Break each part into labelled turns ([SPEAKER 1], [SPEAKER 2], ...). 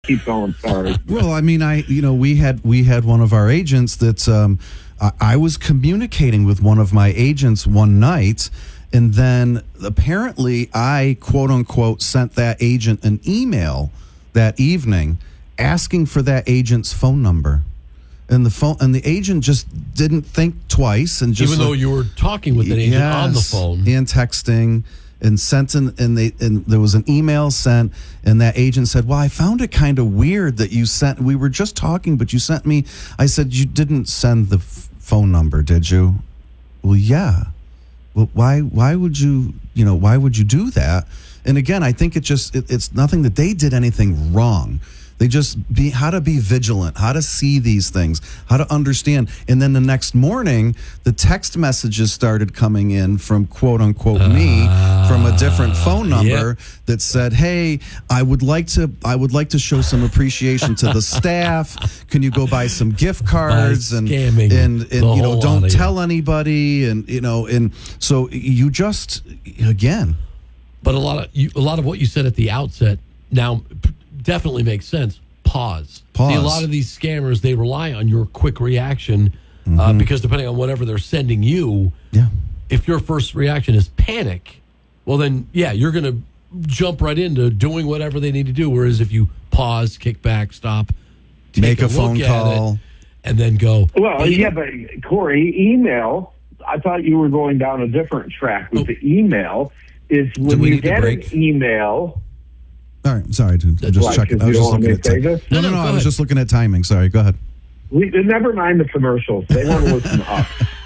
[SPEAKER 1] Keep going. Sorry.
[SPEAKER 2] Well, I mean, we had one of our agents that's. I was communicating with one of my agents one night, and then apparently I quote unquote sent that agent an email that evening asking for that agent's phone number. And the agent just didn't think twice, and just
[SPEAKER 3] even though you were talking with an agent on the phone
[SPEAKER 2] and texting, and sent and there was an email sent, and that agent said, "Well, I found it kind of weird that you sent. We were just talking, but you sent me." I said, "You didn't send the phone number, did you?" "Well, yeah." "Well, why would you why would you do that?" And again, I think it's nothing that they did anything wrong. They just how to be vigilant, how to see these things, how to understand. And then the next morning, the text messages started coming in from quote unquote me from a different phone number that said, "Hey, I would like to show some appreciation to the staff. Can you go buy some gift cards and don't tell anybody and so you just again."
[SPEAKER 3] But a lot of what you said at the outset now definitely makes sense. Pause. See, a lot of these scammers, they rely on your quick reaction because depending on whatever they're sending you, if your first reaction is panic, well then, you're going to jump right into doing whatever they need to do. Whereas if you pause, kick back, stop,
[SPEAKER 2] make a phone call,
[SPEAKER 3] and then go.
[SPEAKER 1] Well, but Corey, email, I thought you were going down a different track with the email, is when you get an email...
[SPEAKER 2] All right, sorry, dude. I'm just checking. I was just looking at No, I was just looking at timing. Sorry, go ahead.
[SPEAKER 1] Never mind the commercials. They want to listen up.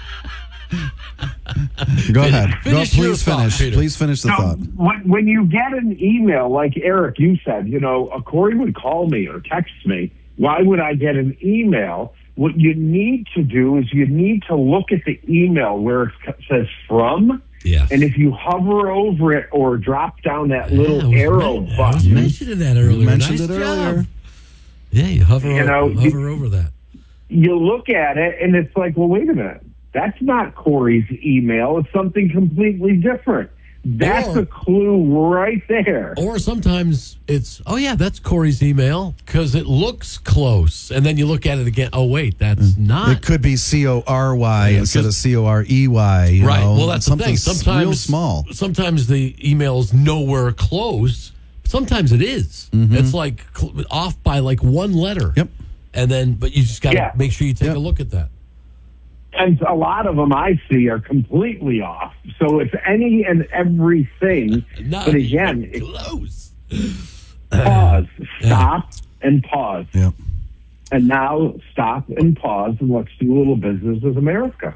[SPEAKER 2] Go ahead.
[SPEAKER 3] Please finish.
[SPEAKER 2] Please finish the thought.
[SPEAKER 1] When you get an email, like Eric, you said, Corey would call me or text me. Why would I get an email? What you need to do is you need to look at the email where it says from.
[SPEAKER 3] Yes.
[SPEAKER 1] And if you hover over it or drop down that little arrow button.
[SPEAKER 3] I was mentioning that earlier.
[SPEAKER 2] You mentioned it earlier.
[SPEAKER 3] Yeah, you hover over that.
[SPEAKER 1] You look at it, and it's like, well, wait a minute. That's not Corey's email. It's something completely different. That's a clue right there.
[SPEAKER 3] Or sometimes it's, that's Corey's email because it looks close. And then you look at it again. Oh, wait, that's not.
[SPEAKER 2] It could be CORY instead of COREY.
[SPEAKER 3] Right. Well, that's the thing. Sometimes
[SPEAKER 2] real small.
[SPEAKER 3] Sometimes the email is nowhere close. Sometimes it is. It's like off by like one letter.
[SPEAKER 2] Yep.
[SPEAKER 3] And then, but you just got to make sure you take a look at that.
[SPEAKER 1] And a lot of them I see are completely off. So it's any and everything. But again,
[SPEAKER 3] close.
[SPEAKER 1] Pause, stop, and pause.
[SPEAKER 2] Yep.
[SPEAKER 1] And now stop and pause, and let's do a little business with America.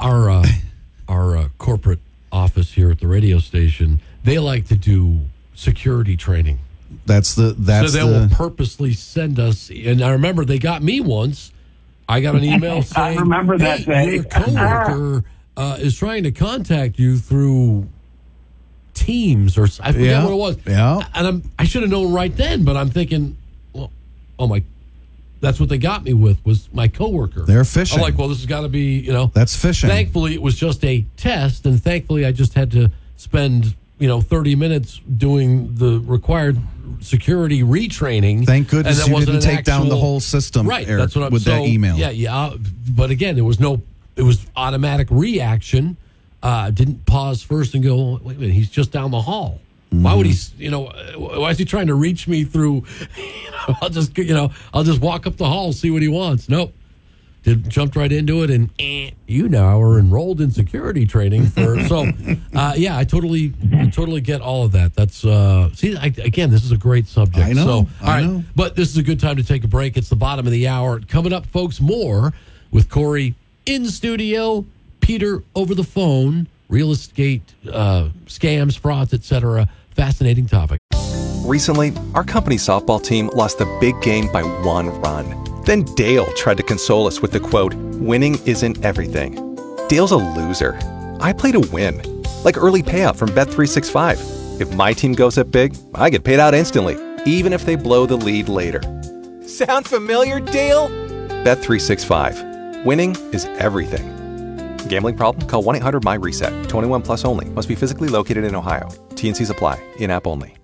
[SPEAKER 3] Our corporate office here at the radio station, they like to do security training.
[SPEAKER 2] So they
[SPEAKER 3] will purposely send us. And I remember they got me once. I got an email saying,
[SPEAKER 1] I remember that day.
[SPEAKER 3] Your coworker is trying to contact you through Teams, or I forget what it was.
[SPEAKER 2] Yeah.
[SPEAKER 3] And I should have known right then, but I'm thinking, well, that's what they got me with, was my coworker.
[SPEAKER 2] They're phishing.
[SPEAKER 3] I'm like, well, this has got to be,
[SPEAKER 2] That's phishing.
[SPEAKER 3] Thankfully, it was just a test, and thankfully, I just had to spend 30 minutes doing the required security retraining.
[SPEAKER 2] Thank goodness you didn't take down the whole system,
[SPEAKER 3] right?
[SPEAKER 2] Eric,
[SPEAKER 3] That's what I'm
[SPEAKER 2] with that email.
[SPEAKER 3] Yeah. But again, it was automatic reaction. Didn't pause first and go, wait a minute, he's just down the hall. Why would he? Why is he trying to reach me through? I'll just walk up the hall, see what he wants. Nope. Jumped right into it, and you now are enrolled in security training I totally get all of that. That's again, this is a great subject.
[SPEAKER 2] I know.
[SPEAKER 3] So,
[SPEAKER 2] I know.
[SPEAKER 3] But this is a good time to take a break. It's the bottom of the hour. Coming up, folks, more with Corey in studio, Peter over the phone, real estate scams, frauds, etc. Fascinating topic.
[SPEAKER 4] Recently, our company softball team lost the big game by 1 run. Then Dale tried to console us with the quote, "Winning isn't everything." Dale's a loser. I play to win, like early payout from Bet365. If my team goes up big, I get paid out instantly, even if they blow the lead later. Sound familiar, Dale? Bet365. Winning is everything. Gambling problem? Call 1-800-MY-RESET. 21 plus only. Must be physically located in Ohio. T&Cs apply. In-app only.